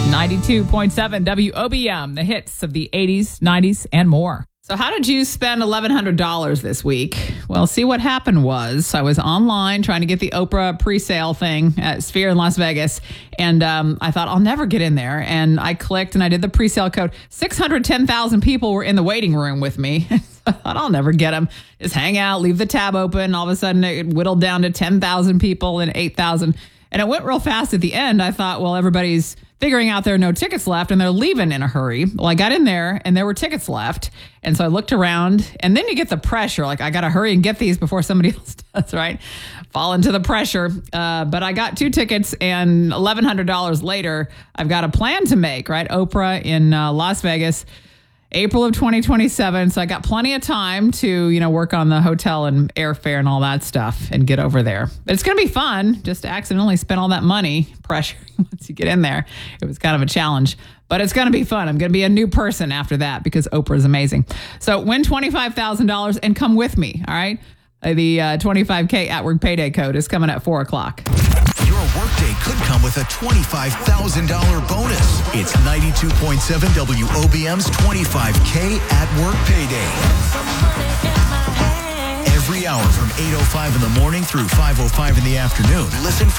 92.7 WOBM, the hits of the 80s, 90s, and more. So how did you spend $1,100 this week? Well, see, what happened was I was online trying to get the Oprah pre-sale thing at Sphere in Las Vegas. And I thought, I'll never get in there. And I clicked and I did the pre-sale code. 610,000 people were in the waiting room with me. I thought, I'll never get them. Just hang out, leave the tab open. All of a sudden, it whittled down to 10,000 people and 8,000. And it went real fast at the end. I thought, well, everybody's figuring out there are no tickets left and they're leaving in a hurry. Well, I got in there and there were tickets left. And so I looked around and then you get the pressure. Like, I got to hurry and get these before somebody else does, right? Fall into the pressure. But I got 2 tickets and $1,100 later, I've got a plan to make, right? Oprah in Las Vegas, April of 2027. So I got plenty of time to, work on the hotel and airfare and all that stuff and get over there. But it's going to be fun just to accidentally spend all that money pressure once you get in there. It was kind of a challenge, but it's going to be fun. I'm going to be a new person after that because Oprah is amazing. So win $25,000 and come with me. All right. The 25K at work payday code is coming at 4:00. Your workday could come with a $25,000 bonus. It's 92.7 WOBM's 25K at work payday. Every hour from 8:05 in the morning through 5:05 in the afternoon. Listen for